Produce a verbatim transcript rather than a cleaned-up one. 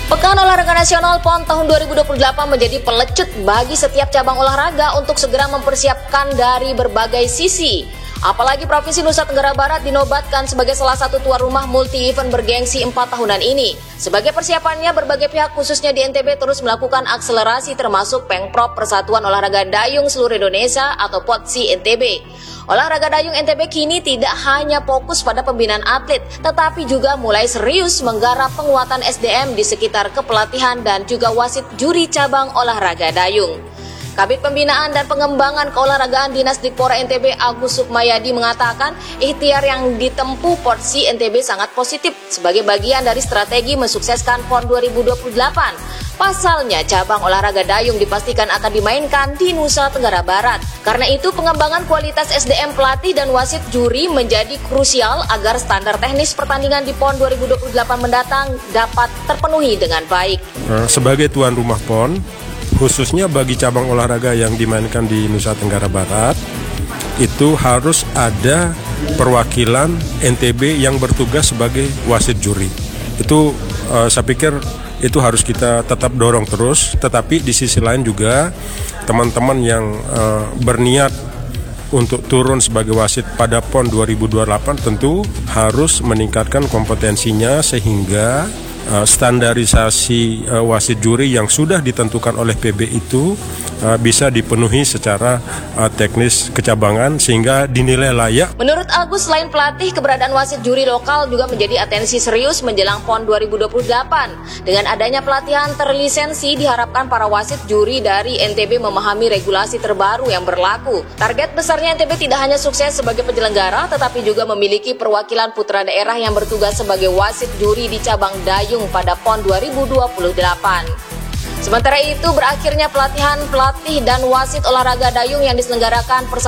Pekan Olahraga Nasional P O N tahun dua ribu dua puluh delapan menjadi pelecut bagi setiap cabang olahraga untuk segera mempersiapkan dari berbagai sisi. Apalagi Provinsi Nusa Tenggara Barat dinobatkan sebagai salah satu tuan rumah multi-event bergengsi empat tahunan ini. Sebagai persiapannya, berbagai pihak khususnya di N T B terus melakukan akselerasi termasuk Pengprov Persatuan Olahraga Dayung Seluruh Indonesia atau P O D S I N T B. Olahraga dayung N T B kini tidak hanya fokus pada pembinaan atlet, tetapi juga mulai serius menggarap penguatan S D M di sekitar kepelatihan dan juga wasit juri cabang olahraga dayung. Kabid Pembinaan dan Pengembangan Keolahragaan Dinas Dikpora N T B Agus Sukmayadi mengatakan ikhtiar yang ditempuh P O D S I N T B sangat positif sebagai bagian dari strategi mensukseskan P O N dua ribu dua puluh delapan. Pasalnya, cabang olahraga dayung dipastikan akan dimainkan di Nusa Tenggara Barat. Karena itu, pengembangan kualitas S D M pelatih dan wasit juri menjadi krusial agar standar teknis pertandingan di P O N dua ribu dua puluh delapan mendatang dapat terpenuhi dengan baik. Sebagai tuan rumah P O N, khususnya bagi cabang olahraga yang dimainkan di Nusa Tenggara Barat, itu harus ada perwakilan N T B yang bertugas sebagai wasit juri. Itu uh, saya pikir itu harus kita tetap dorong terus, tetapi di sisi lain juga teman-teman yang uh, berniat untuk turun sebagai wasit pada P O N dua ribu dua puluh delapan tentu harus meningkatkan kompetensinya sehingga uh, standarisasi uh, wasit juri yang sudah ditentukan oleh P B itu uh, bisa dipenuhi secara uh, teknis kecabangan sehingga dinilai layak. Menurut Agus, selain pelatih, keberadaan wasit juri lokal juga menjadi atensi serius menjelang P O N dua ribu dua puluh delapan. Dengan adanya pelatihan terlisensi, diharapkan para wasit juri dari N T B memahami regulasi terbaru yang berlaku. Target besarnya N T B tidak hanya sukses sebagai penyelenggara, tetapi juga memiliki perwakilan putra daerah yang bertugas sebagai wasit juri di cabang dayung pada P O N dua ribu dua puluh delapan. Sementara itu, berakhirnya pelatihan pelatih dan wasit olahraga dayung yang diselenggarakan Persatuan